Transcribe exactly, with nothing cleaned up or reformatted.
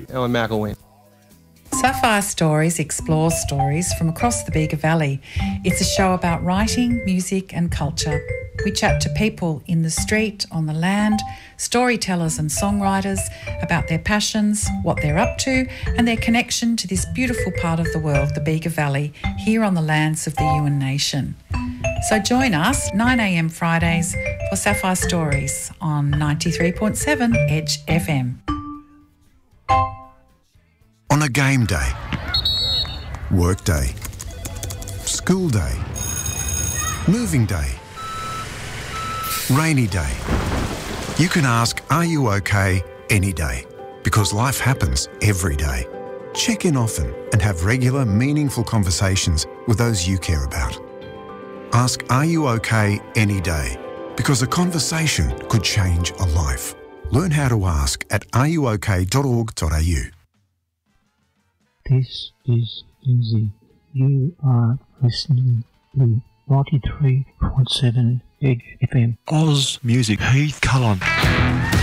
Ellen McElwain. Sapphire Stories explores stories from across the Bega Valley. It's a show about writing, music and culture. We chat to people in the street, on the land, storytellers and songwriters about their passions, what they're up to and their connection to this beautiful part of the world, the Bega Valley, here on the lands of the Yuin Nation. So join us nine a m Fridays for Sapphire Stories on ninety-three point seven Edge F M. On a game day, work day, school day, moving day, rainy day, you can ask, are you okay, any day, because life happens every day. Check in often and have regular, meaningful conversations with those you care about. Ask, are you okay, any day, because a conversation could change a life. Learn how to ask at are you okay dot org dot a u. This is Lindsay. You are listening to ninety-three point seven Edge F M. Oz Music, Heath Cullen.